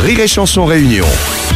Rire et Chanson Réunion.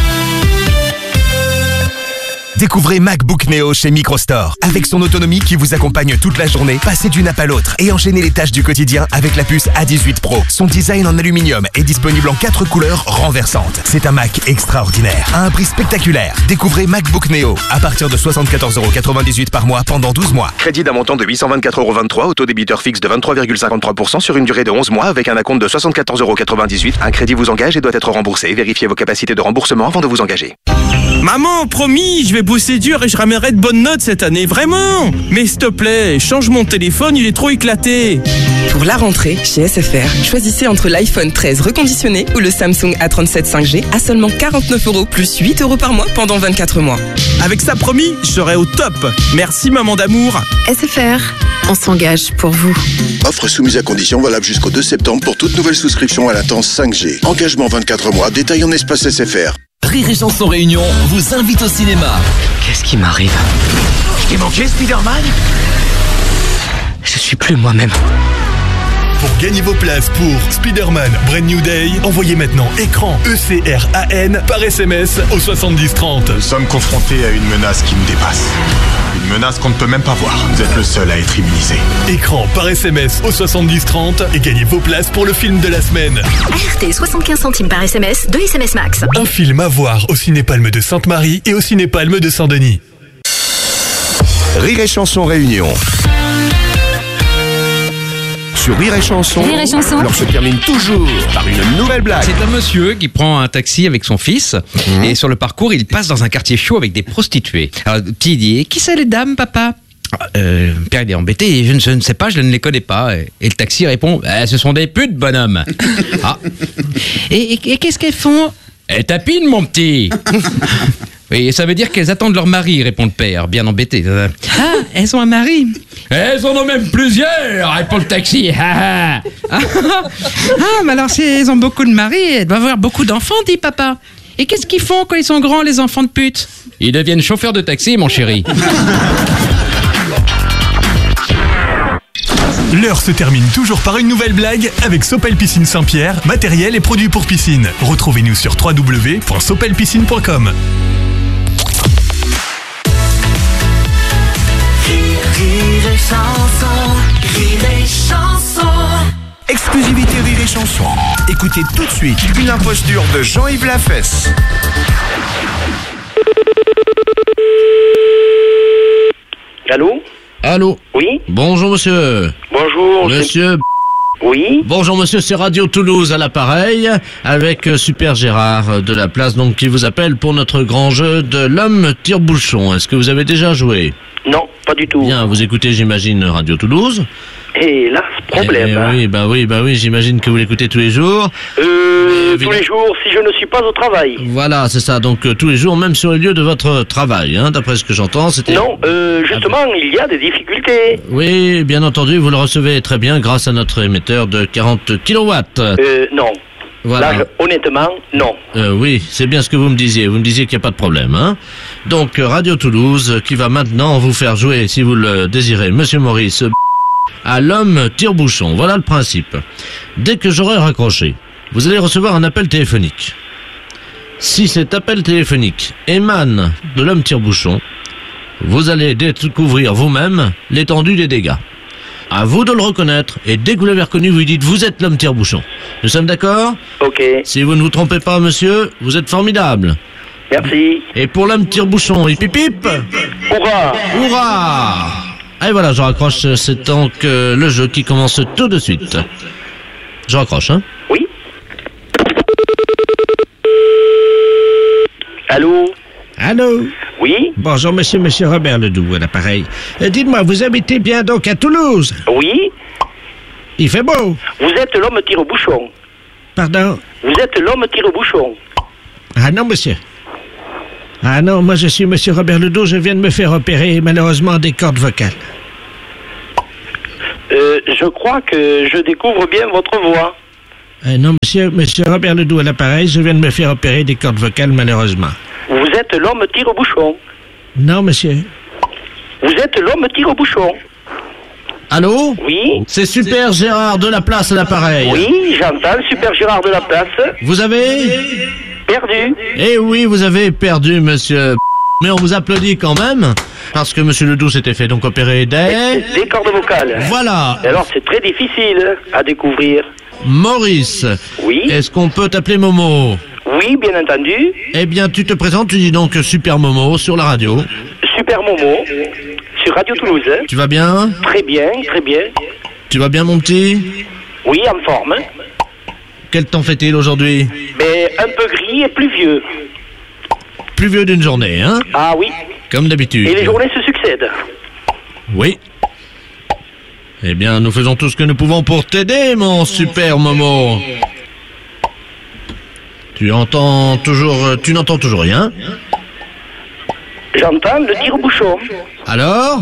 Découvrez MacBook Neo chez Microstore. Avec son autonomie qui vous accompagne toute la journée, passez d'une app à l'autre et enchaînez les tâches du quotidien avec la puce A18 Pro. Son design en aluminium est disponible en 4 couleurs renversantes. C'est un Mac extraordinaire, à un prix spectaculaire. Découvrez MacBook Neo à partir de 74,98€ par mois pendant 12 mois. Crédit d'un montant de 824,23€, autodébiteur fixe de 23,53% sur une durée de 11 mois avec un acompte de 74,98€. Un crédit vous engage et doit être remboursé. Vérifiez vos capacités de remboursement avant de vous engager. Maman, promis, je vais bosser dur et je ramènerai de bonnes notes cette année, vraiment. Mais s'il te plaît, change mon téléphone, il est trop éclaté. Pour la rentrée, chez SFR, choisissez entre l'iPhone 13 reconditionné ou le Samsung A37 5G à seulement 49€ plus 8€ par mois pendant 24 mois. Avec ça, promis, je serai au top. Merci, maman d'amour. SFR, on s'engage pour vous. Offre soumise à condition valable jusqu'au 2 septembre pour toute nouvelle souscription à latence 5G. Engagement 24 mois, détail en espace SFR. Rire et Chanson Réunion vous invite au cinéma. Qu'est-ce qui m'arrive? Je t'ai manqué, Spider-Man? Je suis plus moi-même. Pour gagner vos places pour Spider-Man Brand New Day, envoyez maintenant écran ECRAN par SMS au 7030. Nous sommes confrontés à une menace qui nous dépasse. Une menace qu'on ne peut même pas voir. Vous êtes le seul à être immunisé. Écran par SMS au 7030 et gagnez vos places pour le film de la semaine. ART 75 centimes par SMS, 2 SMS max. Un film à voir au Cinépalme de Sainte-Marie et au Cinépalme de Saint-Denis. Rire et Chanson Réunion. Sur Rire et Chanson, l'on se termine toujours par une nouvelle blague. C'est un monsieur qui prend un taxi avec son fils et sur le parcours, il passe dans un quartier chaud avec des prostituées. Alors, le petit dit, qui c'est les dames, papa? Pierre il est embêté, je ne sais pas, je ne les connais pas. Et le taxi répond, ce sont des putes, bonhomme. Ah. Et qu'est-ce qu'elles font? Elles tapinent, mon petit. Oui, ça veut dire qu'elles attendent leur mari, répond le père, bien embêté. Ah, elles ont un mari? Elles en ont même plusieurs, répond le taxi. Ah, mais alors si elles ont beaucoup de maris, elles doivent avoir beaucoup d'enfants, dit papa. Et qu'est-ce qu'ils font quand ils sont grands, les enfants de pute? Ils deviennent chauffeurs de taxi, mon chéri. L'heure se termine toujours par une nouvelle blague avec Sopel Piscine Saint-Pierre, matériel et produits pour piscine. Retrouvez-nous sur www.sopelpiscine.com. Exclusivité Rire et Chanson. Écoutez tout de suite une imposture de Jean-Yves Lafesse. Allô? Allô? Oui? Bonjour monsieur. Bonjour. Monsieur. Oui? Bonjour monsieur, c'est Radio Toulouse à l'appareil avec Super Gérard de la place donc qui vous appelle pour notre grand jeu de l'homme tire-bouchon. Est-ce que vous avez déjà joué? Non, pas du tout. Bien, vous écoutez j'imagine Radio Toulouse. Et là, ce problème. Oui, j'imagine que vous l'écoutez tous les jours. Tous les jours, si je ne suis pas au travail. Voilà, c'est ça. Donc tous les jours, même sur les lieux de votre travail, hein, d'après ce que j'entends. C'était... Non, justement, il y a des difficultés. Oui, bien entendu, vous le recevez très bien grâce à notre émetteur de 40 kilowatts. Non. Voilà. Là, honnêtement, non. Oui, c'est bien ce que vous me disiez. Vous me disiez qu'il n'y a pas de problème, hein. Donc Radio Toulouse qui va maintenant vous faire jouer, si vous le désirez, Monsieur Maurice, à l'homme tire-bouchon. Voilà le principe. Dès que j'aurai raccroché, vous allez recevoir un appel téléphonique. Si cet appel téléphonique émane de l'homme tire-bouchon, vous allez découvrir vous-même l'étendue des dégâts. À vous de le reconnaître, et dès que vous l'avez reconnu, vous lui dites « Vous êtes l'homme tire-bouchon ». Nous sommes d'accord? Ok. Si vous ne vous trompez pas, monsieur, vous êtes formidable. Merci. Et pour l'homme tire-bouchon, hip hip hip. Hurrah! Hurrah! Et voilà, je raccroche, c'est donc le jeu qui commence tout de suite. Je raccroche, hein? Oui. Allô? Allô? Oui? Bonjour, monsieur Robert Ledoux, à l'appareil. Dites-moi, vous habitez bien donc à Toulouse? Oui. Il fait beau? Vous êtes l'homme tire-bouchon. Pardon? Vous êtes l'homme tire-bouchon. Ah non, monsieur. Ah non, moi je suis monsieur Robert Ledoux, je viens de me faire opérer malheureusement des cordes vocales. Je crois que je découvre bien votre voix. Non, monsieur Robert Ledoux à l'appareil, je viens de me faire opérer des cordes vocales malheureusement. Vous êtes l'homme tire-bouchon. Non, monsieur. Vous êtes l'homme tire-bouchon. Allô? Oui. C'est Super Gérard de la Place à l'appareil. Oui, j'entends, Super Gérard de la Place. Vous avez perdu. Eh oui, vous avez perdu, monsieur. Mais on vous applaudit quand même, parce que monsieur Ledoux s'était fait donc opérer des cordes vocales. Voilà. Et alors, c'est très difficile à découvrir. Maurice. Oui. Est-ce qu'on peut t'appeler Momo? Oui, bien entendu. Eh bien, tu te présentes, tu dis donc Super Momo sur la radio. Super Momo, sur Radio Toulouse. Tu vas bien? Très bien, très bien. Tu vas bien, mon petit? Oui, en forme. Quel temps fait-il aujourd'hui? Mais un peu gris et pluvieux. Pluvieux d'une journée, hein? Ah oui. Comme d'habitude. Et les journées se succèdent. Oui. Eh bien, nous faisons tout ce que nous pouvons pour t'aider, mon super Momo. Tu n'entends toujours rien? J'entends le tire-bouchon. Alors?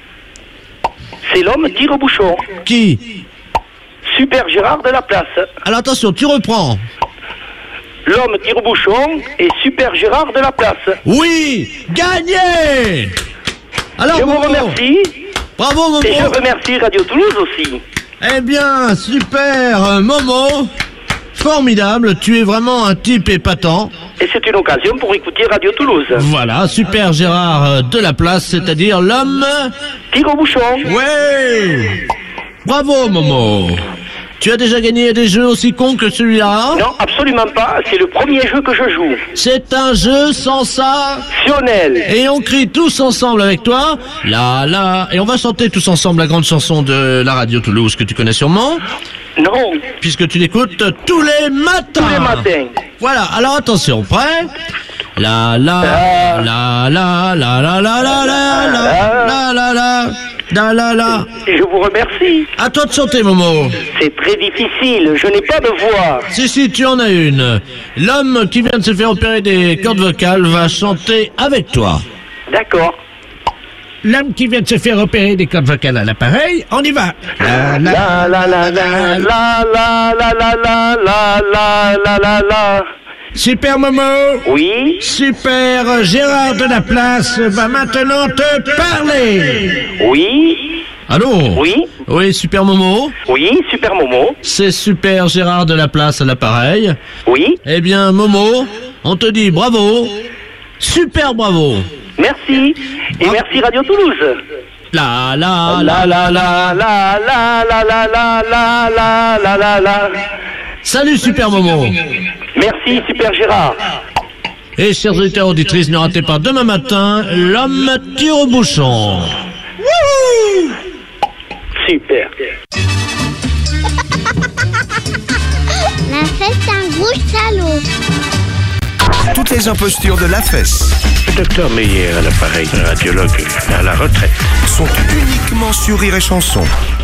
C'est l'homme tire-bouchon. Qui? Super Gérard de la Place. Alors attention, tu reprends. L'homme tire-bouchon et Super Gérard de la Place. Oui! Gagné! Alors, je vous remercie. Bravo, Momo. Et je remercie Radio Toulouse aussi. Eh bien, super, Momo. Formidable, tu es vraiment un type épatant. Et c'est une occasion pour écouter Radio Toulouse. Voilà, Super Gérard de la Place, c'est-à-dire l'homme... Tire-bouchon. Ouais! Bravo, Momo. Tu as déjà gagné des jeux aussi cons que celui-là? Non, absolument pas. C'est le premier jeu que je joue. C'est un jeu sensationnel. Et on crie tous ensemble avec toi. La la. Et on va chanter tous ensemble la grande chanson de la radio Toulouse que tu connais sûrement. Non. Puisque tu l'écoutes tous les matins. Tous les matins. Voilà. Alors attention, prêt? La la la la la la la la la la la la. La la la. Je vous remercie. À toi de chanter, Momo. C'est très difficile, je n'ai pas de voix. Si, tu en as une. L'homme qui vient de se faire opérer des cordes vocales va chanter avec toi. D'accord. L'homme qui vient de se faire opérer des cordes vocales à l'appareil, on y va. La la la la la la la la la la la la la. Super Momo. Oui. Super Gérard de la Place va maintenant te parler. Oui. Allô? Oui. Oui, Super Momo. Oui, Super Momo. C'est Super Gérard de la Place à l'appareil. Oui. Eh bien, Momo, on te dit bravo. Super bravo. Merci. Et merci Radio Toulouse. La la la la la la la la la la la la la la la. Salut Super Momo. Merci Super Gérard. Et chers auditeurs auditrices, ne ratez pas demain matin l'homme tire-bouchon. Super. La fesse, c'est un gros salaud. Toutes les impostures de la fesse. Le docteur Meyer à l'appareil, radiologue à la retraite, sont uniquement sur Rire et Chanson.